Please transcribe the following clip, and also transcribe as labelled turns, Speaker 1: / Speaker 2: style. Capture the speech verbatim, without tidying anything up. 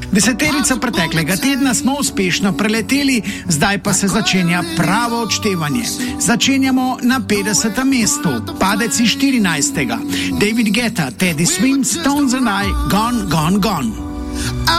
Speaker 1: Deseterico preteklega tedna smo uspešno preleteli, zdaj pa se začenja pravo odštevanje. Začenjamo na petdesetem mestu, padec iz štirinajstega. David Guetta, Teddy Swims, Stones and I, Gone, Gone, Gone.